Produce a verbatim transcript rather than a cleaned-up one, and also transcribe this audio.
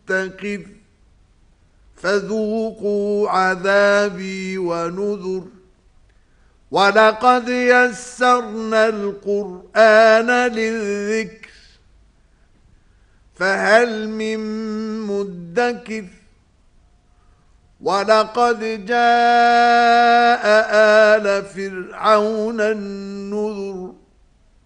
مستقر فذوقوا عذابي ونذر ولقد يسرنا القرآن للذكر فهل من مدكر ولقد جاء آل فرعون النذر